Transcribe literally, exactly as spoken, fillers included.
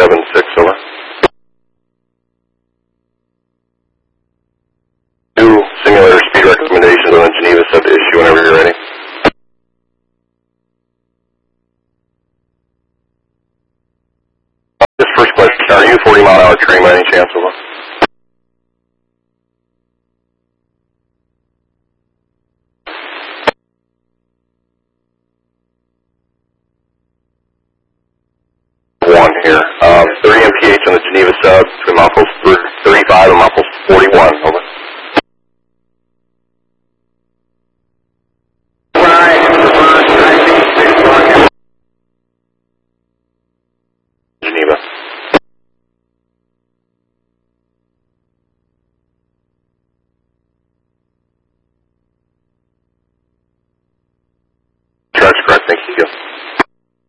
seven six, over. Two simulator speed recommendations on the Geneva set to issue whenever you're ready. This first question, are you forty mile an hour train by any chance, over? One here.